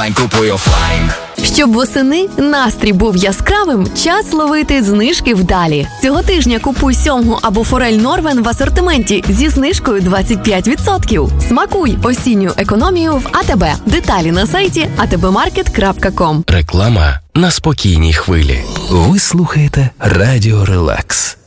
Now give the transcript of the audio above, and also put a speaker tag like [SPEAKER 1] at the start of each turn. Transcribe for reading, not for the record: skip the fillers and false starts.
[SPEAKER 1] онлайн, купуй офлайн.
[SPEAKER 2] Щоб восени настрій був яскравим, час ловити знижки вдалі. Цього тижня купуй сьомгу або форель Норвен в асортименті зі знижкою 25%. Смакуй осінню економію в АТБ. Деталі на сайті atbmarket.com.
[SPEAKER 3] Реклама на спокійній хвилі. Ви слухаєте Радіо Релакс.